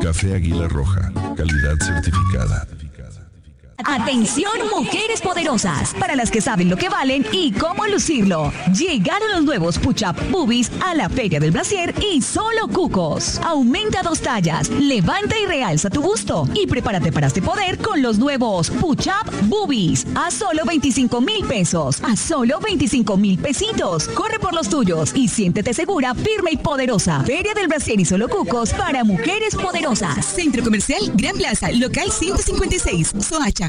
Café Águila Roja, calidad certificada. Atención, mujeres poderosas, para las que saben lo que valen y cómo lucirlo. Llegaron los nuevos Push-Up Boobies a la Feria del Brasier y solo cucos. Aumenta 2 tallas, levanta y realza tu busto y prepárate para este poder con los nuevos Push-Up Boobies a solo 25,000 pesos, a solo 25,000 pesitos. Corre por los tuyos y siéntete segura, firme y poderosa. Feria del Brasier y solo cucos para mujeres poderosas. Centro Comercial Gran Plaza, local 156, Soacha.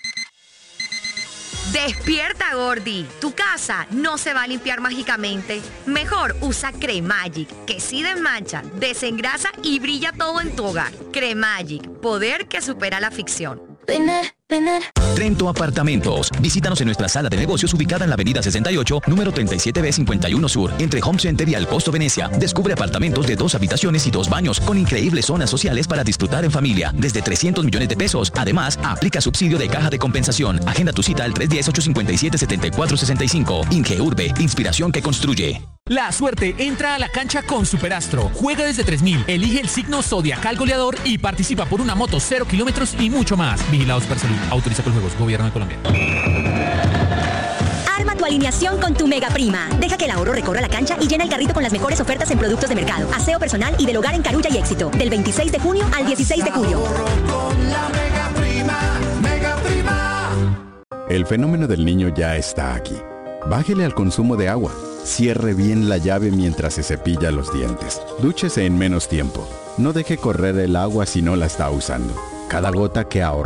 Despierta, Gordi. Tu casa no se va a limpiar mágicamente. Mejor usa Cremagic, que sí desmancha, desengrasa y brilla todo en tu hogar. Cremagic, poder que supera la ficción. Trento Apartamentos. Visítanos en nuestra sala de negocios ubicada en la avenida 68, número 37B51 Sur, entre Home Center y Alcosto Venecia. Descubre apartamentos de 2 habitaciones y 2 baños, con increíbles zonas sociales para disfrutar en familia, desde 300 millones de pesos. Además, aplica subsidio de caja de compensación. Agenda tu cita al 310-857-7465. Ingeurbe, inspiración que construye. La suerte entra a la cancha con Superastro. Juega desde 3,000, elige el signo zodiacal goleador y participa por una moto 0 kilómetros y mucho más. Vigilados por Salud. Autoriza por juegos. Gobierno de Colombia. Arma tu alineación con tu Mega Prima. Deja que el ahorro recorra la cancha y llena el carrito con las mejores ofertas en productos de mercado, aseo personal y del hogar en Carulla y Éxito. Del 26 de junio al 16 de julio. Con la Mega Prima, Mega Prima. El fenómeno del niño ya está aquí. Bájele al consumo de agua. Cierre bien la llave mientras se cepilla los dientes. Dúchese en menos tiempo. No deje correr el agua si no la está usando. Cada gota que ahorra